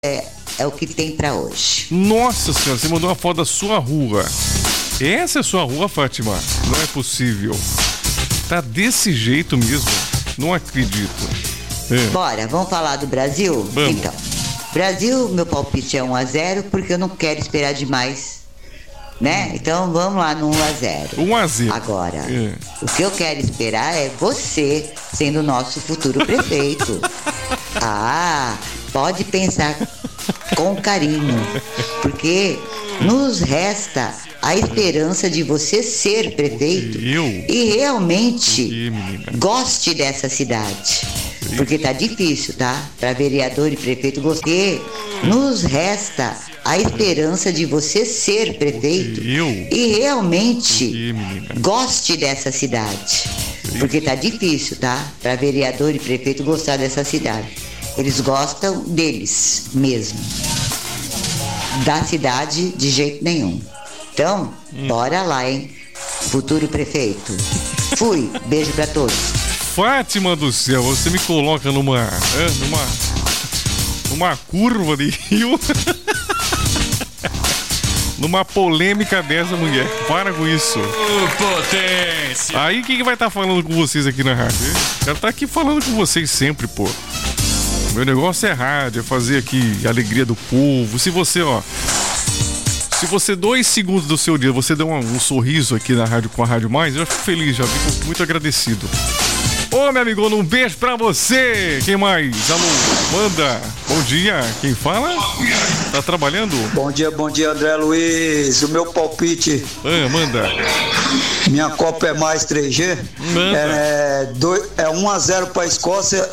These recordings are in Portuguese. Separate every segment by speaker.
Speaker 1: é o que tem pra hoje.
Speaker 2: Nossa senhora, você mandou uma foto da sua rua. Essa é a sua rua, Fátima? Não é possível. Tá desse jeito mesmo? Não acredito.
Speaker 1: Bora, vamos falar do Brasil?
Speaker 2: Vamos.
Speaker 1: Então, Brasil, meu palpite é 1-0, porque eu não quero esperar demais, né? Então vamos lá no 1-0.
Speaker 2: 1-0.
Speaker 1: Agora, o que eu quero esperar é você sendo o nosso futuro prefeito. Pode pensar com carinho, porque nos resta a esperança de você ser prefeito e realmente goste dessa cidade. Porque tá difícil, tá? Para vereador e prefeito gostar. Nos resta a esperança de você ser prefeito e realmente goste dessa cidade. Porque tá difícil, tá? Para vereador e prefeito gostar dessa cidade. Eles gostam deles mesmo. Da cidade de jeito nenhum. Então, bora lá, hein? Futuro prefeito. Fui. Beijo pra todos.
Speaker 2: Fátima do céu, você me coloca numa curva de rio. Numa polêmica dessa, mulher. Para com isso.
Speaker 3: Potência.
Speaker 2: Aí quem vai estar falando com vocês aqui na rádio? Eu quero estar aqui falando com vocês sempre, pô. Meu negócio é rádio, é fazer aqui a alegria do povo. Se você 2 segundos do seu dia, você der um sorriso aqui na rádio com a Rádio Mais, eu fico feliz, já fico muito agradecido. Ô, meu amigo, um beijo pra você. Quem mais? Alô, manda. Bom dia. Quem fala? Tá trabalhando?
Speaker 4: Bom dia, André Luiz. O meu palpite.
Speaker 2: Manda.
Speaker 4: Minha Copa é mais 3G.
Speaker 2: Manda.
Speaker 4: É 1-0 pra Escócia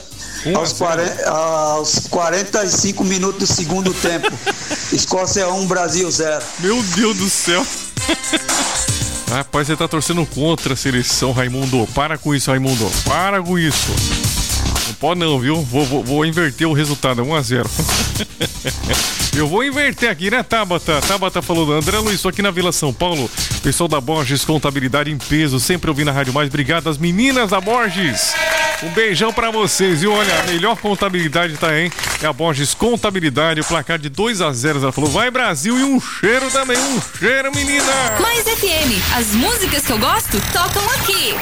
Speaker 4: aos 45 minutos do segundo tempo. Escócia 1, Brasil 0.
Speaker 2: Meu Deus do céu. Rapaz, você tá torcendo contra a seleção, Raimundo. Para com isso, Raimundo. Para com isso. Não pode não, viu? Vou inverter o resultado, 1-0. Eu vou inverter aqui, né, Tabata? Tabata falou, André Luiz, estou aqui na Vila São Paulo. Pessoal da Borges Contabilidade em peso, sempre ouvindo a Rádio Mais. Obrigado às meninas da Borges. Um beijão pra vocês, viu? Olha, a melhor contabilidade tá, hein? É a Borges Contabilidade, o placar de 2-0. Ela falou, vai Brasil, e um cheiro também, um cheiro, menina!
Speaker 5: Mais FM, as músicas que eu gosto tocam aqui.